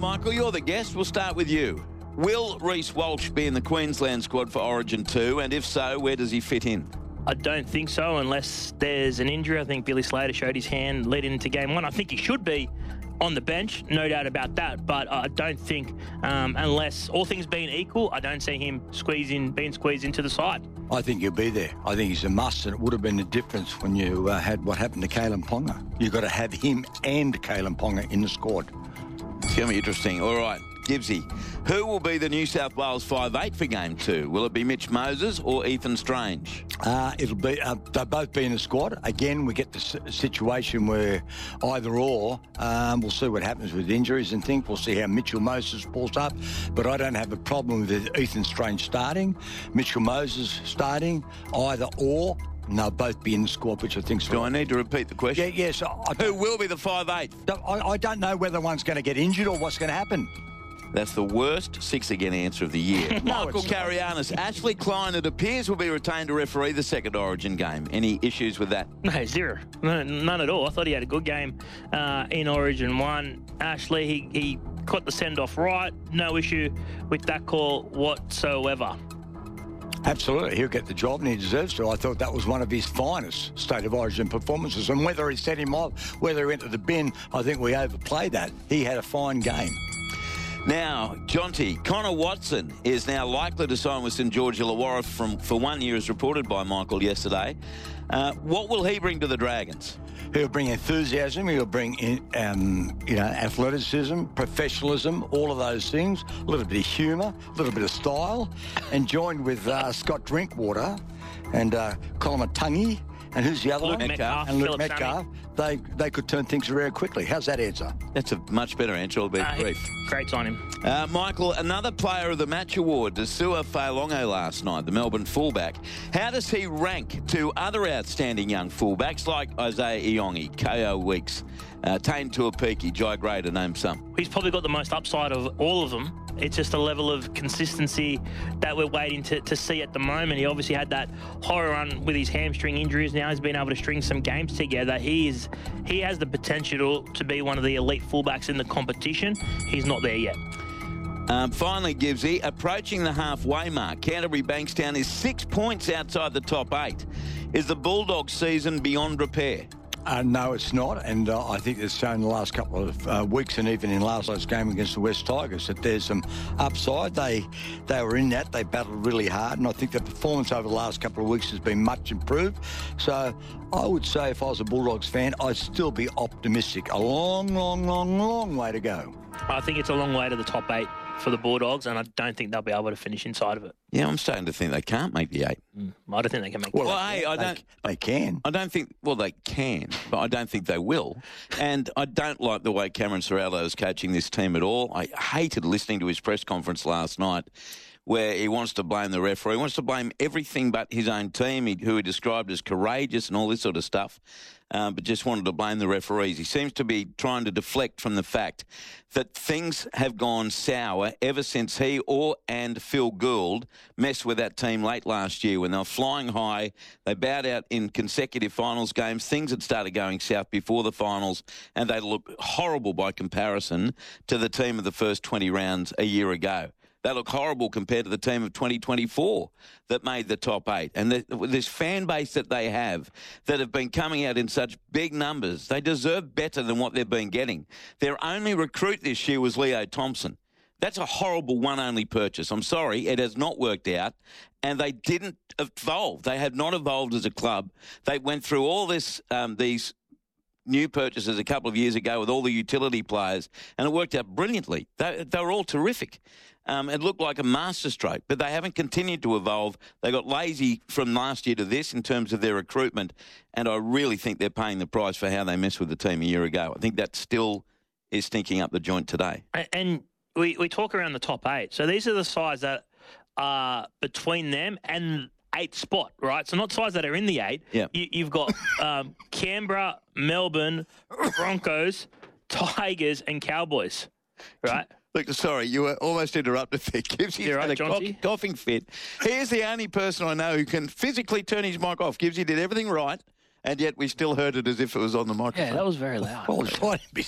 Michael, you're the guest. We'll start with you. Will Reece Walsh be in the Queensland squad for Origin 2? And if so, where does he fit in? I don't think so, unless there's an injury. I think Billy Slater showed his hand leading into game one. I think he should be on the bench, no doubt about that. But I don't think, unless all things being equal, I don't see him being squeezed into the side. I think he'll be there. I think he's a must, and it would have been a difference when you had what happened to Kalen Ponga. You've got to have him and Kalen Ponga in the squad. It's going to be interesting. All right, Gibbsy, who will be the New South Wales 5'8" for Game 2? Will it be Mitch Moses or Ethan Strange? It'll be they'll both be in the squad. Again, we get the situation where either or. We'll see what happens with injuries and things. We'll see how Mitchell Moses pulls up. But I don't have a problem with Ethan Strange starting, Mitchell Moses starting, either or. And they'll both be in the squad, which I think's Do I need to repeat the question? Yeah, yes. Who will be the 5'8"? I don't know whether one's going to get injured or what's going to happen. That's the worst six-again answer of the year. Michael Carianis. Ashley Klein, it appears, will be retained to referee the second Origin game. Any issues with that? No, zero. None at all. I thought he had a good game in Origin 1. Ashley, he got the send-off right. No issue with that call whatsoever. Absolutely, he'll get the job and he deserves to. I thought that was one of his finest State of Origin performances, and whether he set him off, whether he went to the bin, I think we overplayed that. He had a fine game. Now, Jonty, Connor Watson is now likely to sign with St George Illawarra for 1 year, as reported by Michael yesterday. What will he bring to the Dragons? He'll bring enthusiasm, he'll bring athleticism, professionalism, all of those things, a little bit of humour, a little bit of style, and joined with Scott Drinkwater and Colin Matungi, and who's the other Luke one? Metcalf, and Luke Philip Metcalf. They could turn things around quickly. How's that answer? That's a much better answer, I'll be brief. Great signing. Michael, another player of the match award, Desua Failongo last night, the Melbourne fullback. How does he rank to other outstanding young fullbacks like Isaiah Iongi, Ko Weeks, Tane Tuapiki, Jai Gray, to name some? He's probably got the most upside of all of them. It's just a level of consistency that we're waiting to see at the moment. He obviously had that horror run with his hamstring injuries. Now he's been able to string some games together. He has the potential to be one of the elite fullbacks in the competition. He's not there yet. Finally, Gibbsy, approaching the halfway mark, Canterbury Bankstown is 6 points outside the top 8. Is the Bulldogs season beyond repair? No, it's not, and I think it's shown the last couple of weeks and even in last night's game against the West Tigers that there's some upside. They were in that, they battled really hard, and I think the performance over the last couple of weeks has been much improved. So I would say if I was a Bulldogs fan, I'd still be optimistic. A long way to go. I think it's a long way to the top 8 for the Bulldogs, and I don't think they'll be able to finish inside of it. Yeah, I'm starting to think they can't make the 8. I don't think they can make Well, They can. I don't think, well, they can, but I don't think they will. And I don't like the way Cameron Ciraldo is coaching this team at all. I hated listening to his press conference last night where he wants to blame the referee. He wants to blame everything but his own team, who he described as courageous and all this sort of stuff, but just wanted to blame the referees. He seems to be trying to deflect from the fact that things have gone sour ever since he and Phil Gould messed with that team late last year when they were flying high. They bowed out in consecutive finals games. Things had started going south before the finals, and they look horrible by comparison to the team of the first 20 rounds a year ago. They look horrible compared to the team of 2024 that made the top 8. And this fan base that they have that have been coming out in such big numbers, they deserve better than what they've been getting. Their only recruit this year was Leo Thompson. That's a horrible one-only purchase. I'm sorry, it has not worked out. And they didn't evolve. They have not evolved as a club. They went through all these new purchases a couple of years ago with all the utility players, and it worked out brilliantly. They were all terrific. It looked like a masterstroke, but they haven't continued to evolve. They got lazy from last year to this in terms of their recruitment, and I really think they're paying the price for how they messed with the team a year ago. I think that still is stinking up the joint today. And we talk around the top 8. So these are the sides that are between them and 8th spot, right? So not sides that are in the 8. Yeah. You've got Canberra, Melbourne, Broncos, Tigers, and Cowboys, right? Look, sorry, you were almost interrupted there. Gibbsy's You're right, had a coughing fit. Here's the only person I know who can physically turn his mic off. Gibbsy did everything right, and yet we still heard it as if it was on the microphone. Yeah, that was very loud. Well, it's fine.